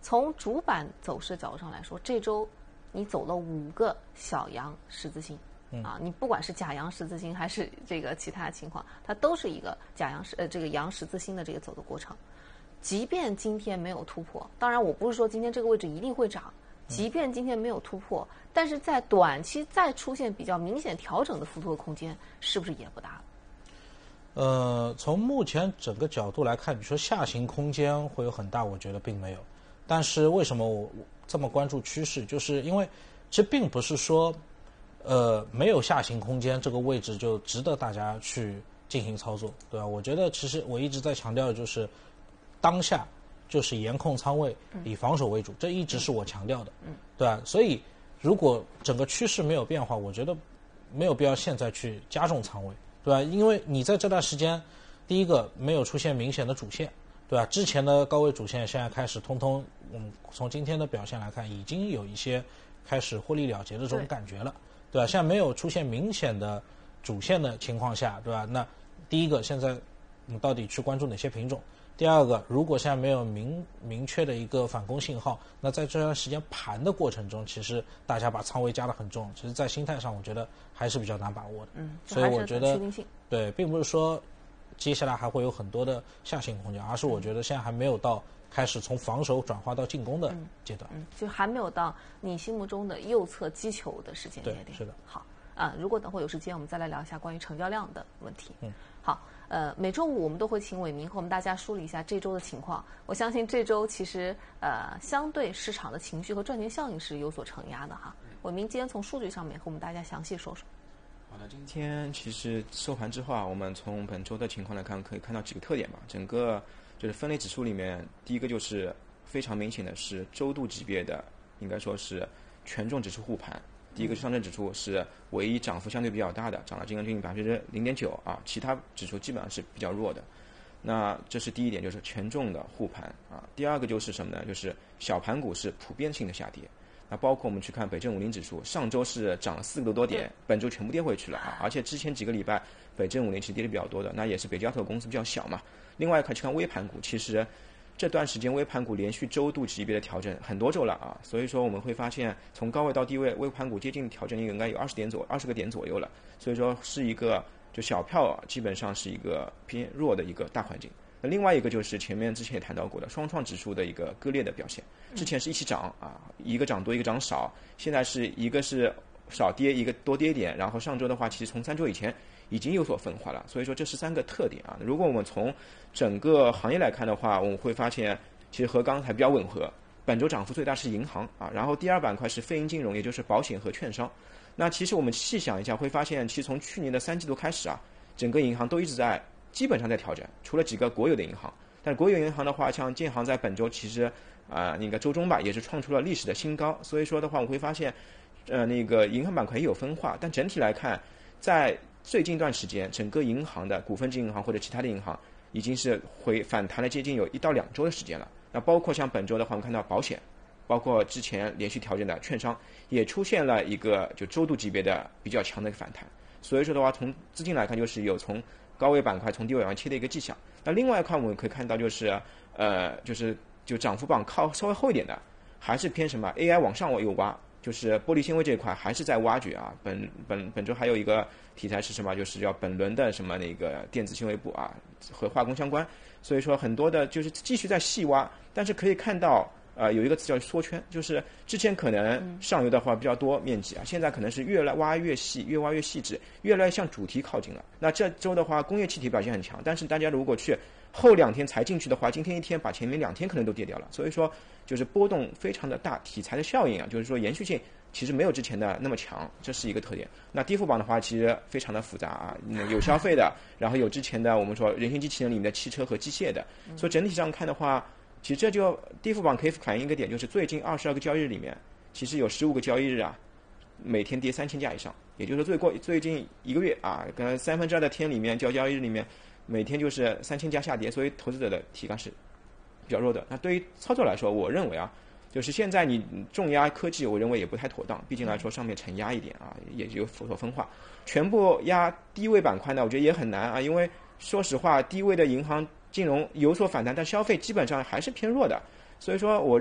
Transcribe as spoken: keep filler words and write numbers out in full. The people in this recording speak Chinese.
从主板走势角度上来说，这周你走了五个小阳十字星。啊，你不管是假阳十字星还是这个其他情况，它都是一个假阳十呃这个阳十字星的这个走的过程。即便今天没有突破，当然我不是说今天这个位置一定会涨，即便今天没有突破，但是在短期再出现比较明显调整的幅度的空间，是不是也不大了？ 呃，从目前整个角度来看，你说下行空间会有很大，我觉得并没有。但是为什么我这么关注趋势？就是因为这并不是说。呃，没有下行空间，这个位置就值得大家去进行操作，对吧？我觉得其实我一直在强调的就是，当下就是严控仓位，以防守为主，这一直是我强调的，对吧？所以如果整个趋势没有变化，我觉得没有必要现在去加重仓位，对吧？因为你在这段时间，第一个没有出现明显的主线，对吧？之前的高位主线现在开始通通，嗯，从今天的表现来看，已经有一些开始获利了结的这种感觉了。对吧？现在没有出现明显的主线的情况下，对吧？那第一个，现在你到底去关注哪些品种？第二个，如果现在没有明明确的一个反攻信号，那在这段时间盘的过程中，其实大家把仓位加得很重，其实在心态上，我觉得还是比较难把握的。 嗯， 所以我觉得对， 并不是说接下来还会有很多的下行空间，而是我觉得现在还没有到开始从防守转化到进攻的阶段， 嗯，嗯就还没有到你心目中的右侧击球的时间节点。 对，是的。 好啊，如果等会有时间，我们再来聊一下关于成交量的问题。 嗯， 好，呃，每周五我们都会请伟明和我们大家梳理一下这周的情况。我相信这周其实呃，相对市场的情绪和赚钱效应是有所承压的哈。伟明今天从数据上面和我们大家详细说说。 好的，今天其实收盘之后啊，我们从本周的情况来看，可以看到几个特点吧。整个就是分类指数里面，第一个就是非常明显的是周度级别的，应该说是权重指数护盘。第一个上证指数是唯一涨幅相对比较大的，涨了近近百分之零点九啊，其他指数基本上是比较弱的。那这是第一点，就是权重的护盘啊。第二个就是什么呢？就是小盘股是普遍性的下跌。那包括我们去看北证五零指数，上周是涨了四个多点，本周全部跌回去了啊！而且之前几个礼拜北证五零其实跌的比较多的，那也是北交所公司比较小嘛。另外看去看微盘股，其实这段时间微盘股连续周度级别的调整很多周了啊，所以说我们会发现从高位到低位，微盘股接近调整应该有二十点左二十个点左右了，所以说是一个就小票啊，基本上是一个偏弱的一个大环境。那另外一个就是前面之前也谈到过的双创指数的一个割裂的表现，之前是一起涨啊，一个涨多一个涨少，现在是一个是少跌一个多跌点，然后上周的话其实从三周以前已经有所分化了，所以说这是三个特点啊。如果我们从整个行业来看的话，我们会发现其实和刚才比较吻合，本周涨幅最大是银行啊，然后第二板块是非银金融，也就是保险和券商。那其实我们细想一下会发现，其实从去年的三季度开始啊，整个银行都一直在基本上在调整，除了几个国有的银行，但国有银行的话，像建行在本周其实啊、呃，那个周中吧，也是创出了历史的新高。所以说的话，我会发现，呃，那个银行板块也有分化，但整体来看，在最近一段时间，整个银行的股份制银行或者其他的银行，已经是回反弹了接近有一到两周的时间了。那包括像本周的话，我们看到保险，包括之前连续调整的券商，也出现了一个就周度级别的比较强的一个反弹。所以说的话，从资金来看，就是有从高位板块从低位往切的一个迹象。那另外一块我们可以看到，就是呃，就是就涨幅榜靠稍微厚一点的，还是偏什么 A I 往上有挖，就是玻璃纤维这一块还是在挖掘啊。本本本周还有一个题材是什么？就是叫本轮的什么那个电子纤维布啊，和化工相关。所以说很多的就是继续在细挖，但是可以看到。呃，有一个词叫缩圈，就是之前可能上游的话比较多面积啊，现在可能是越来挖越细，越挖越细致，越来越向主题靠近了。那这周的话，工业气体表现很强，但是大家如果去后两天才进去的话，今天一天把前面两天可能都跌掉了，所以说就是波动非常的大，题材的效应啊，就是说延续性其实没有之前的那么强，这是一个特点。那低幅榜的话，其实非常的复杂啊，有消费的，然后有之前的我们说人形机器人里面的汽车和机械的，所以整体上看的话。其实这就低幅榜可以反映一个点，就是最近二十二个交易日里面，其实有十五个交易日啊，每天跌三千家以上，也就是最过最近一个月啊，跟三分之二的天里面交交易日里面，每天就是三千家下跌，所以投资者的体感是比较弱的。那对于操作来说，我认为啊，就是现在你重压科技，我认为也不太妥当，毕竟来说上面承压一点啊，也有所分化，全部压低位板块呢，我觉得也很难啊，因为说实话，低位的银行。金融有所反弹，但消费基本上还是偏弱的，所以说我